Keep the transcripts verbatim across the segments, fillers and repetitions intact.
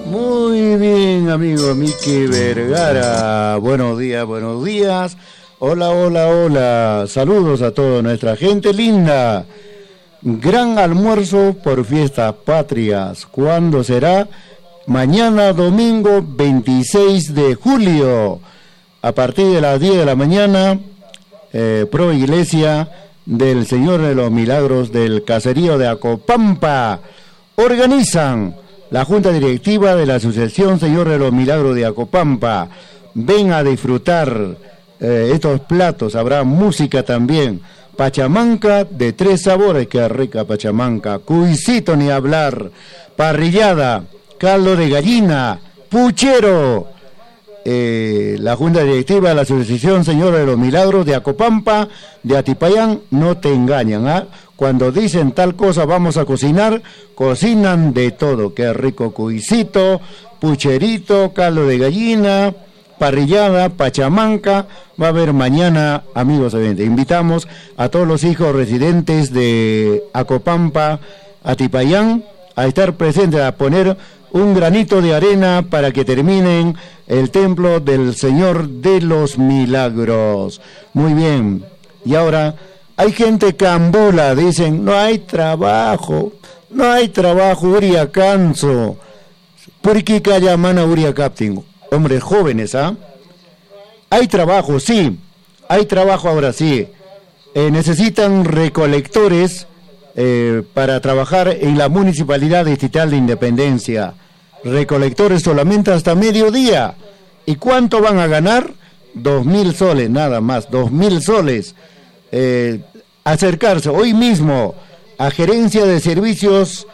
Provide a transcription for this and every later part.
Muy bien, amigo Miki Vergara. Buenos días, buenos días. Hola, hola, hola. Saludos a toda nuestra gente linda. Gran almuerzo por fiestas patrias. ¿Cuándo será? Mañana domingo veintiséis de julio. A partir de las diez de la mañana, eh, pro iglesia del Señor de los Milagros del caserío de Acopampa. Organizan la Junta Directiva de la Asociación Señor de los Milagros de Acopampa. Ven a disfrutar eh, estos platos, habrá música también. Pachamanca de tres sabores, qué rica pachamanca. Cuisito ni hablar, parrillada, caldo de gallina, puchero. Eh, la Junta Directiva de la Asociación Señor de los Milagros de Acopampa, de Atipayán, no te engañan, ¿ah? ¿eh? Cuando dicen tal cosa vamos a cocinar, cocinan de todo. Qué rico cuisito, pucherito, caldo de gallina, parrillada, pachamanca. Va a haber mañana, amigos oyentes. Invitamos a todos los hijos residentes de Acopampa, Atipayán, a estar presentes, a poner un granito de arena para que terminen el templo del Señor de los Milagros. Muy bien. Y ahora hay gente cambula, dicen, no hay trabajo, no hay trabajo, uria canso. ¿Por qué calla mana uria capting? Hombres jóvenes, ¿ah? ¿eh? Hay trabajo, sí, hay trabajo ahora sí. Eh, necesitan recolectores eh, para trabajar en la Municipalidad Distrital de Independencia. Recolectores solamente hasta mediodía. ¿Y cuánto van a ganar? Dos mil soles, nada más, dos mil soles. Eh, acercarse hoy mismo a Gerencia de Servicios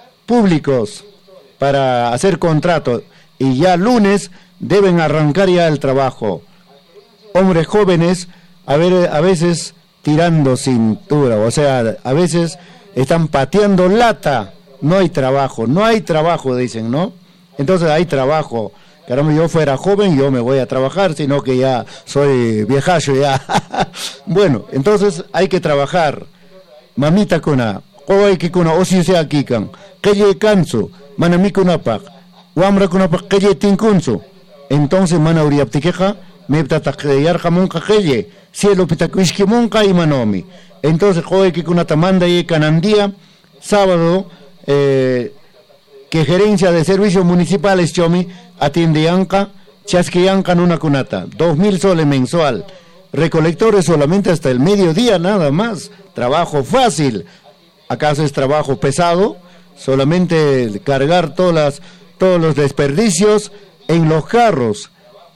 Públicos para hacer contrato y ya lunes deben arrancar ya el trabajo. Hombres jóvenes a, ver, a veces tirando cintura, o sea, a veces están pateando lata. No hay trabajo, no hay trabajo, dicen, ¿no? Entonces hay trabajo. Caramba, yo fuera joven, yo me voy a trabajar, sino que ya soy viejazo ya. Bueno, entonces hay que trabajar. Mamita kuna, hoy que kuna, o si sea kikan, que canso, manami kuna pak, wamra kuna pak, que tinkunso. Entonces mana uriaptikeja, me ptatakeyar jamonka keye, cielo pitakuishkimonka y manomi. Entonces hoy que kuna tamanda y canandía, sábado, eh, que Gerencia de Servicios Municipales Chomi atiende Anca, Chasquianca en una cunata, dos mil soles mensual. Recolectores solamente hasta el mediodía, nada más. Trabajo fácil. ¿Acaso es trabajo pesado? Solamente cargar todas las, todos los desperdicios en los carros.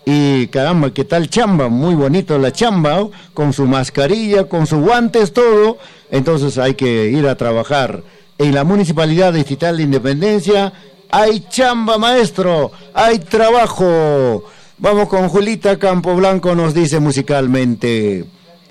Y caramba, qué tal chamba, muy bonito la chamba, ¿no? Con su mascarilla, con sus guantes, todo. Entonces hay que ir a trabajar. En la Municipalidad Distrital de Independencia hay chamba, maestro, hay trabajo. Vamos con Julita Campoblanco, nos dice musicalmente.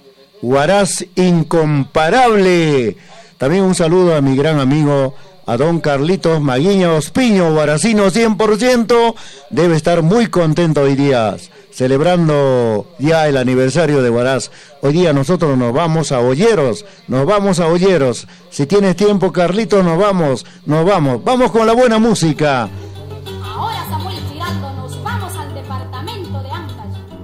Huaraz incomparable. También un saludo a mi gran amigo, a don Carlitos Maguiña Ospiño, huaracino cien por ciento. Debe estar muy contento hoy día, celebrando ya el aniversario de Huaraz. Hoy día nosotros nos vamos a Olleros, nos vamos a Olleros. Si tienes tiempo, Carlitos, nos vamos, nos vamos. Vamos con la buena música.